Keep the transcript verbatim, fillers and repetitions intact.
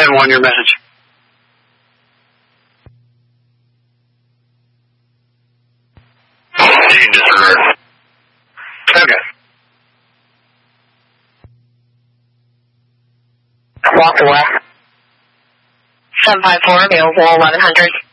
ten one, your message. You can disregard. Okay. Walk away. seven five four, available eleven hundred.